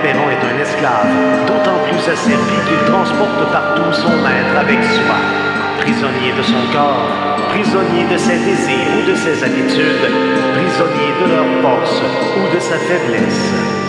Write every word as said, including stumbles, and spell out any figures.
Perron est un esclave, d'autant plus asservi qu'il transporte partout son maître avec soi. Prisonnier de son corps, prisonnier de ses désirs ou de ses habitudes, prisonnier de leur force ou de sa faiblesse.